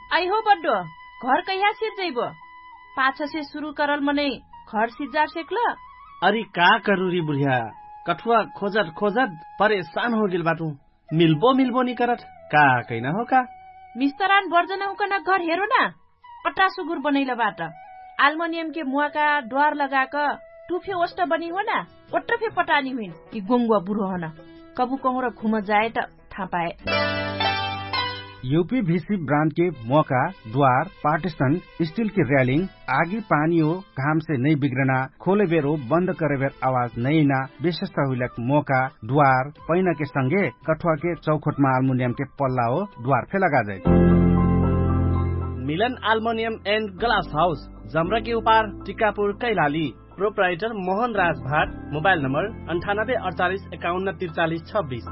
I हो बड्डो घर कहिया सिर्जैबो पाछा से शुरू करल मने घर सिजार सेकल। अरे का करू री बुढ़िया कठुआ खोजत खोजत परेशान हो गेल बाटू मिल्बो नी करत का कैना हो का मिस्तरान बर्जना उकना घर हेरो ना पट्टा सुगुर बनैला बाट एल्युमिनियम के मुआ का द्वार लगाक टुफे ओस्ट बनी हो ना ओट्रफे पटानी हुइन कि गोंगुआ बुढो हन कबु कहूँ र घुम जाए त थाहा पाए। यूपीवीसी ब्रांड के मौका द्वार पार्टीशन स्टील की रेलिंग आगी पानी हो घाम से नहीं बिगड़ना खोले बेर हो बंद करे बेर आवाज नहीं ना विशेषता हुई मौका द्वार पैना के संगे कठुआ के चौखट में एल्युमिनियम के पल्ला हो द्वार पे लगा जाए। मिलन एल्युमिनियम एंड ग्लास हाउस जमरा के ऊपर टिकापुर कैलाली प्रोप्राइटर मोहन राज भाट मोबाइल नंबर 9848514326।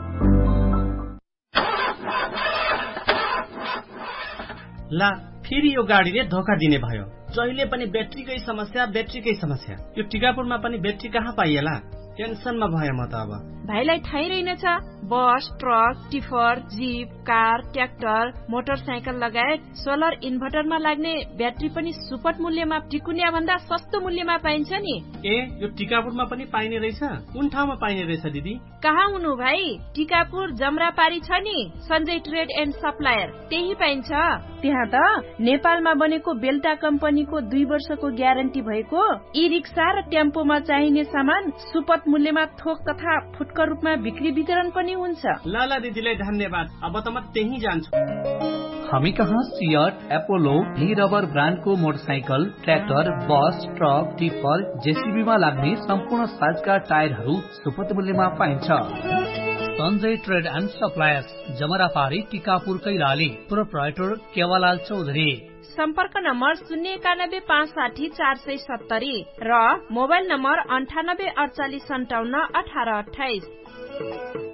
ला फेरि यो गाडीले धोका दिने भयो जहिले पनि ब्याट्रीकै समस्या यो टिकापुरमा पनि ब्याट्री कहाँ पाइएला टेन्सनमा भए म त अब भाइलाई थाहै रहेनछ bus truck tipper jeep car tractor motorcycle लगायत सोलर इन्भर्टरमा लाग्ने ब्याट्री पनि सुपथ मूल्यमा टिकुनिया भन्दा सस्तो मूल्यमा पाइन्छ नि। ए यो टिकापुरमा पनि पाइने रहेछ कुन ठाउँमा पाइने रहेछ दिदी कहाँ हुनु भाइ टिकापुर जमरापारी छ नि सञ्जय ट्रेड एन्ड सप्लायर त्यही पाइन्छ। त्यहाँ त नेपालमा बनेको बेल्टा कम्पनीको 2 वर्षको ग्यारेन्टी भएको ई रिक्सा र टेम्पोमा चाहिने सामान सुपथ मूल्यमा थोक तथा फुटकर रूपमा बिक्री वितरण पनि हुन्छ। ल दिदीलाई धन्यवाद अब त म त्यही जान्छु। हामी कहाँ सियट एपोलो ली रबर ब्रान्डको motorcycle tractor bus truck tipper जेसीबीमा लाग्ने सम्पूर्ण साइजका टायरहरू सुपथ मूल्यमा पाइन्छ। Sanjay trade and suppliers जमरापारी Tikapur Kailali proprietor केवलाल Chaudhary सम्पर्क नम्बर 091560470 र मोबाइल नम्बर 9848571828।